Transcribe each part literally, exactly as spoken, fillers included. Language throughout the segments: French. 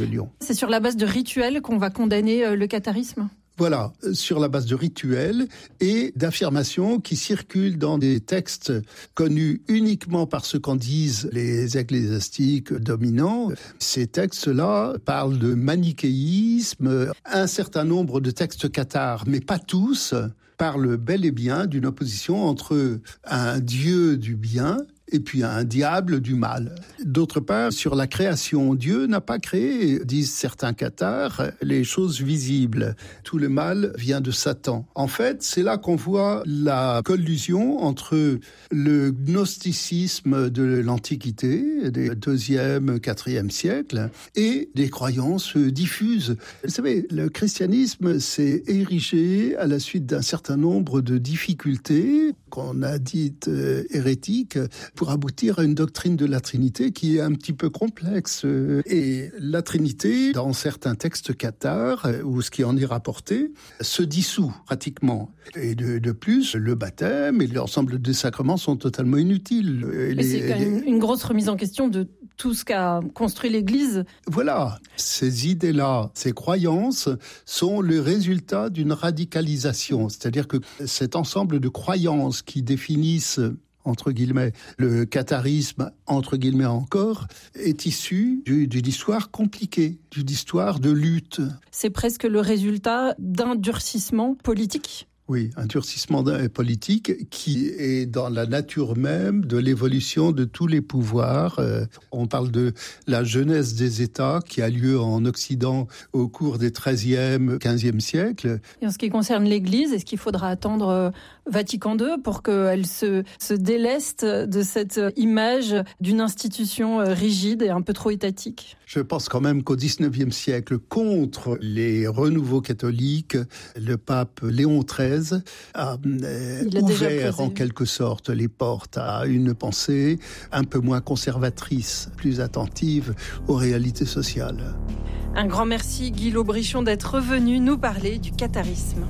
de Lyon. C'est sur la base de rituels qu'on va condamner le catharisme ? Voilà, sur la base de rituels et d'affirmations qui circulent dans des textes connus uniquement par ce qu'en disent les ecclésiastiques dominants. Ces textes-là parlent de manichéisme. Un certain nombre de textes cathares, mais pas tous, parlent bel et bien d'une opposition entre un Dieu du bien et puis un diable du mal. D'autre part, sur la création, Dieu n'a pas créé, disent certains cathares, les choses visibles. Tout le mal vient de Satan. En fait, c'est là qu'on voit la collusion entre le gnosticisme de l'Antiquité, des deuxième, quatrième siècle, et des croyances diffuses. Vous savez, le christianisme s'est érigé à la suite d'un certain nombre de difficultés qu'on a dites euh, hérétiques, pour aboutir à une doctrine de la Trinité qui est un petit peu complexe. Et la Trinité, dans certains textes cathares, ou ce qui en est rapporté, se dissout pratiquement. Et de, de plus, le baptême et l'ensemble des sacrements sont totalement inutiles. Mais les, c'est quand même les... une grosse remise en question de tout ce qu'a construit l'Église. Voilà, ces idées-là, ces croyances sont le résultat d'une radicalisation. C'est-à-dire que cet ensemble de croyances qui définissent entre guillemets, le catharisme, entre guillemets encore, est issu du, d'une histoire compliquée, d'une histoire de lutte. C'est presque le résultat d'un durcissement politique. Oui, un durcissement politique qui est dans la nature même de l'évolution de tous les pouvoirs. Euh, on parle de la jeunesse des États qui a lieu en Occident au cours des treizième, quinzième siècles. Et en ce qui concerne l'Église, est-ce qu'il faudra attendre Vatican deux pour qu'elle se, se déleste de cette image d'une institution rigide et un peu trop étatique ? Je pense quand même qu'au dix-neuvième siècle, contre les renouveaux catholiques, le pape Léon treize a, euh, a ouvert en quelque sorte les portes à une pensée un peu moins conservatrice, plus attentive aux réalités sociales. Un grand merci Guy Laubrichon d'être venu nous parler du catharisme.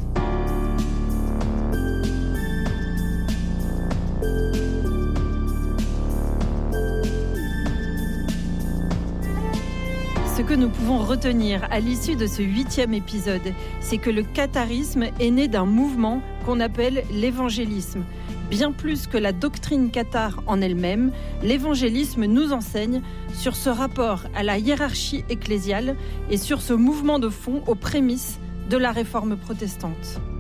Ce que nous pouvons retenir à l'issue de ce huitième épisode, c'est que le catharisme est né d'un mouvement qu'on appelle l'évangélisme. Bien plus que la doctrine cathare en elle-même, l'évangélisme nous enseigne sur ce rapport à la hiérarchie ecclésiale et sur ce mouvement de fond aux prémices de la réforme protestante.